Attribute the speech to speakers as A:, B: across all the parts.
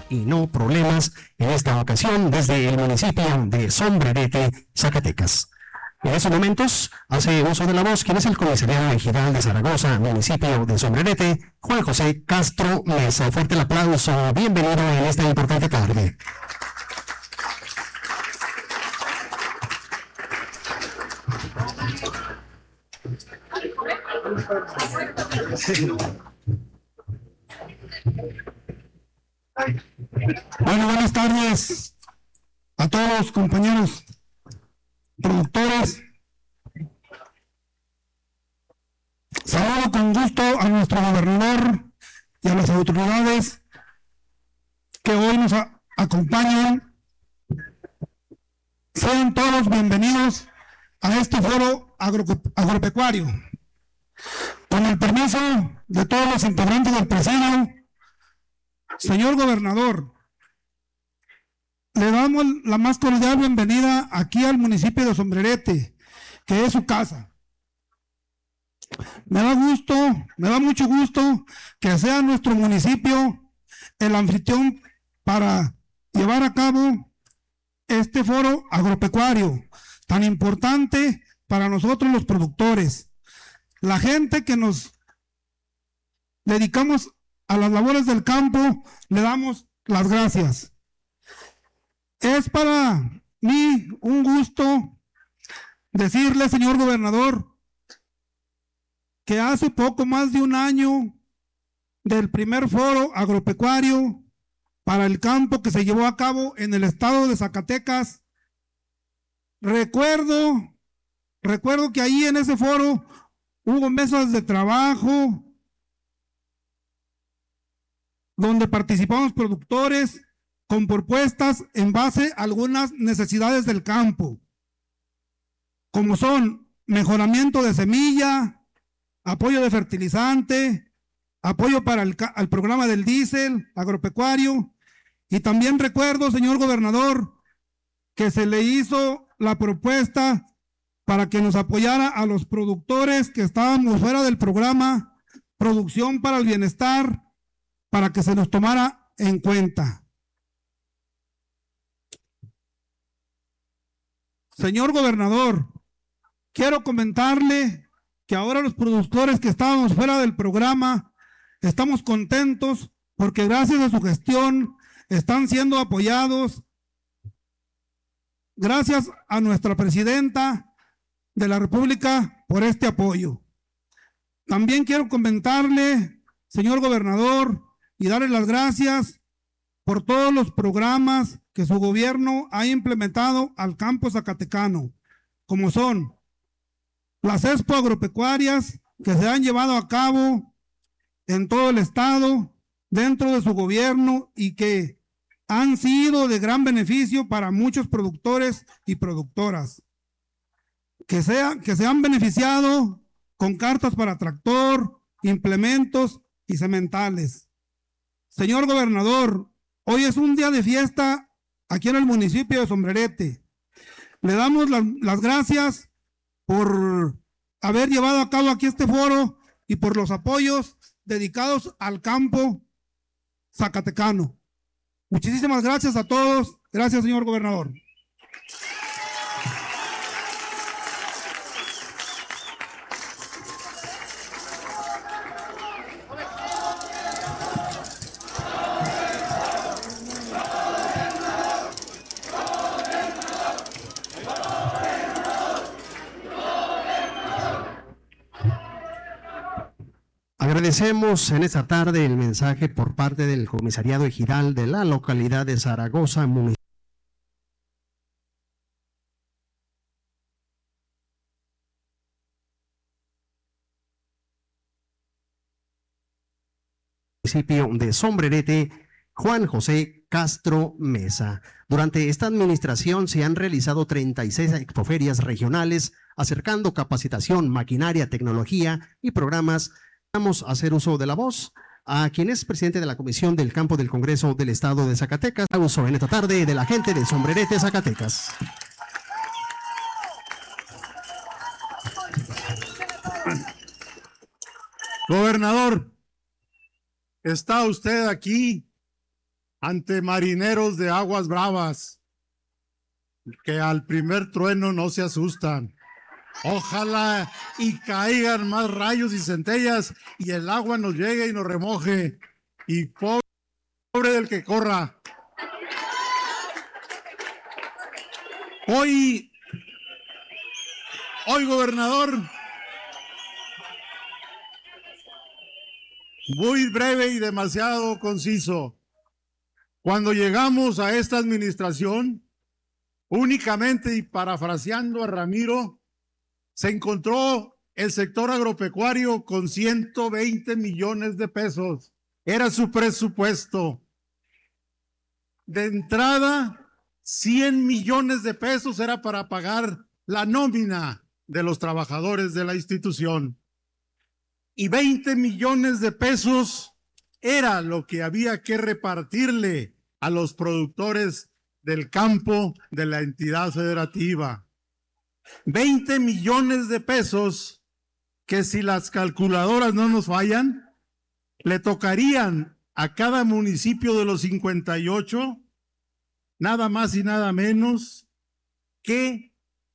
A: y no problemas, en esta ocasión desde el municipio de Sombrerete, Zacatecas. En estos momentos hace uso de la voz quien es el comisariado ejidal de Zaragoza, municipio de Sombrerete, Juan José Castro Mesa. Fuerte el aplauso, bienvenido en esta importante tarde.
B: Bueno, buenas tardes a todos los compañeros productores. Saludo con gusto a nuestro gobernador y a las autoridades que hoy nos acompañan. Sean todos bienvenidos a este foro agropecuario. Con el permiso de todos los integrantes del presidio, señor gobernador, le damos la más cordial bienvenida aquí al municipio de Sombrerete, que es su casa. Me da mucho gusto que sea nuestro municipio el anfitrión para llevar a cabo este foro agropecuario tan importante para nosotros los productores, la gente que nos dedicamos a las labores del campo. Le damos las gracias. Es para mí un gusto decirle, señor gobernador, que hace poco más de un año del primer foro agropecuario para el campo que se llevó a cabo en el estado de Zacatecas, recuerdo que ahí en ese foro hubo mesas de trabajo donde participamos productores con propuestas en base a algunas necesidades del campo, como son mejoramiento de semilla, apoyo de fertilizante, apoyo para el programa del diésel agropecuario. Y también recuerdo, señor gobernador, que se le hizo la propuesta para que nos apoyara a los productores que estábamos fuera del programa Producción para el Bienestar, para que se nos tomara en cuenta. Señor gobernador, quiero comentarle que ahora los productores que estábamos fuera del programa estamos contentos porque gracias a su gestión están siendo apoyados. Gracias a nuestra presidenta de la República por este apoyo. También quiero comentarle, señor gobernador, y darle las gracias por todos los programas que su gobierno ha implementado al campo zacatecano, como son las expo agropecuarias que se han llevado a cabo en todo el estado dentro de su gobierno y que han sido de gran beneficio para muchos productores y productoras, que se han beneficiado con cartas para tractor, implementos y sementales. Señor gobernador, hoy es un día de fiesta aquí en el municipio de Sombrerete. Le damos las gracias por haber llevado a cabo aquí este foro y por los apoyos dedicados al campo zacatecano. Muchísimas gracias a todos. Gracias, señor gobernador.
A: Agradecemos en esta tarde el mensaje por parte del comisariado ejidal de la localidad de Zaragoza, municipio de Sombrerete, Juan José Castro Mesa. Durante esta administración se han realizado 36 expoferias regionales, acercando capacitación, maquinaria, tecnología y programas. Vamos a hacer uso de la voz a quien es presidente de la Comisión del Campo del Congreso del Estado de Zacatecas. Uso en esta tarde de la gente de Sombrerete, Zacatecas.
C: Gobernador, está usted aquí ante marineros de aguas bravas, que al primer trueno no se asustan. Ojalá y caigan más rayos y centellas y el agua nos llegue y nos remoje. Y pobre del que corra. Hoy, gobernador, muy breve y demasiado conciso. Cuando llegamos a esta administración, únicamente y parafraseando a Ramiro, se encontró el sector agropecuario con 120 millones de pesos. Era su presupuesto. De entrada, 100 millones de pesos era para pagar la nómina de los trabajadores de la institución. Y 20 millones de pesos era lo que había que repartirle a los productores del campo de la entidad federativa. 20 millones de pesos que, si las calculadoras no nos fallan, le tocarían a cada municipio de los 58 nada más y nada menos que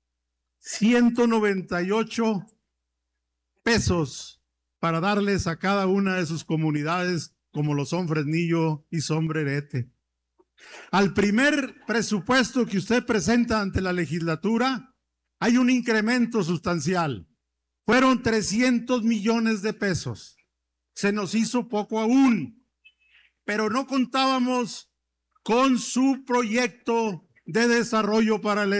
C: 198 pesos para darles a cada una de sus comunidades, como lo son Fresnillo y Sombrerete. Al primer presupuesto que usted presenta ante la legislatura, hay un incremento sustancial. Fueron 300 millones de pesos. Se nos hizo poco aún, pero no contábamos con su proyecto de desarrollo para la